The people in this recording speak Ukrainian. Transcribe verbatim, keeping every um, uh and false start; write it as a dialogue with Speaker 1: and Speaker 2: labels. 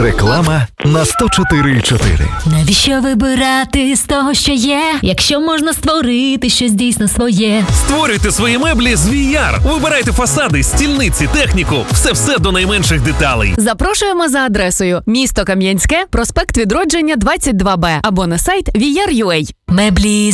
Speaker 1: Реклама на сто чотири і чотири.
Speaker 2: Навіщо вибирати з того, що є, якщо можна створити щось дійсно своє?
Speaker 3: Створюйте свої меблі з ві ар. Вибирайте фасади, стільниці, техніку. Все-все до найменших деталей.
Speaker 4: Запрошуємо за адресою: місто Кам'янське, проспект Відродження, двадцять два Б або на сайт ві ар точка ю а.
Speaker 2: Меблі